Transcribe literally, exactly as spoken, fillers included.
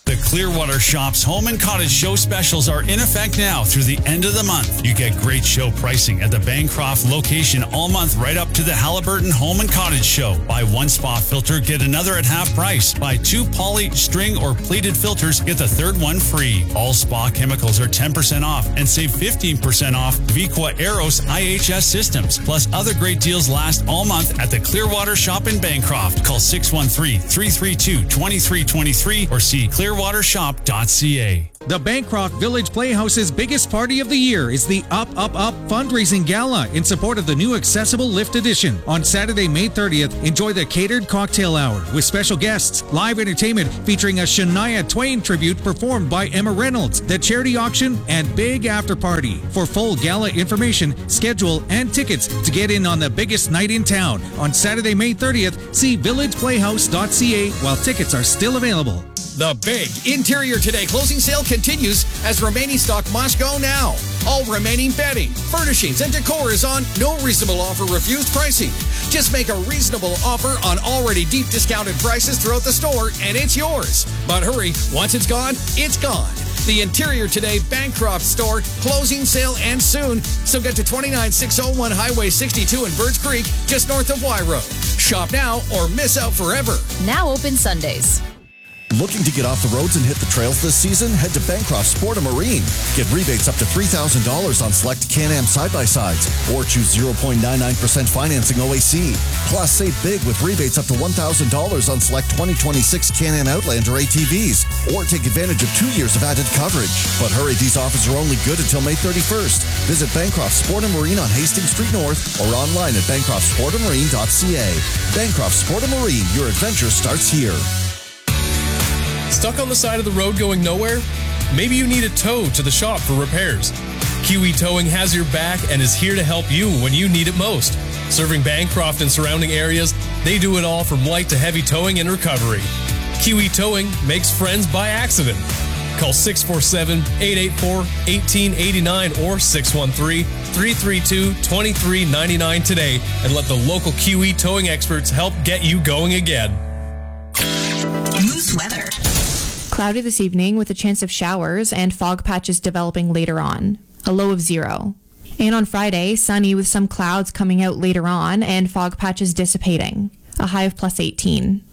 The Clearwater Shops Home and Cottage Show specials are in effect now through the end of the month. You get great show pricing at the Bancroft location all month right up to the Halliburton Home and Cottage Show. Buy one spa filter, get another at half price. Buy two poly, string, or pleated filters, get the third one free. All spa chemicals are ten percent off and save fifteen percent off Viqua Aeros I H S systems. Plus other great deals last all month at the Clearwater Shop in Bancroft. Call six one three, three three two, two three two three or see clearwater shop dot c a. The Bancroft Village Playhouse's biggest party of the year is the Up, Up, Up fundraising gala in support of the new Accessible Lift Edition. On Saturday, May thirtieth, enjoy the catered cocktail hour with special guests, live entertainment featuring a Shania Twain tribute performed by Emma Reynolds, the charity auction, and big after party. For full gala information, schedule, and tickets to get in on the biggest night in town on Saturday, May thirtieth, see village playhouse dot c a while tickets are still available. The big Interior Today closing sale continues as remaining stock must go now. All remaining bedding, furnishings, and decor is on no reasonable offer refused pricing. Just make a reasonable offer on already deep discounted prices throughout the store and it's yours. But hurry, once it's gone, it's gone. The Interior Today Bancroft store closing sale ends soon, so get to twenty-nine six oh one Highway sixty-two in Birds Creek, just north of Y Road. Shop now or miss out forever. Now open Sundays. Looking to get off the roads and hit the trails this season? Head to Bancroft Sport and Marine. Get rebates up to three thousand dollars on select Can-Am side-by-sides or choose zero point nine nine percent financing O A C. Plus, save big with rebates up to one thousand dollars on select twenty twenty-six Can-Am Outlander A T Vs or take advantage of two years of added coverage. But hurry, these offers are only good until May thirty-first. Visit Bancroft Sport and Marine on Hastings Street North or online at bancroft sport and marine dot c a. Bancroft Sport and Marine, your adventure starts here. Stuck on the side of the road going nowhere? Maybe you need a tow to the shop for repairs. Kiwi Towing has your back and is here to help you when you need it most. Serving Bancroft and surrounding areas, they do it all from light to heavy towing and recovery. Kiwi Towing makes friends by accident. Call six four seven, eight eight four, one eight eight nine or six one three, three three two, two three nine nine today and let the local Kiwi Towing experts help get you going again. Moose weather. Cloudy this evening with a chance of showers and fog patches developing later on. A low of zero. And on Friday, sunny with some clouds coming out later on and fog patches dissipating. A high of plus eighteen.